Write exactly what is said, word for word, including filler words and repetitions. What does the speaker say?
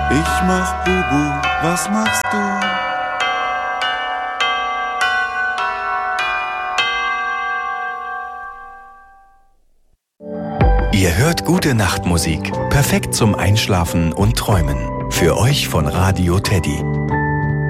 Ich mach Bubu, was machst du? Ihr hört gute Nachtmusik, perfekt zum Einschlafen und Träumen. Für euch von Radio Teddy.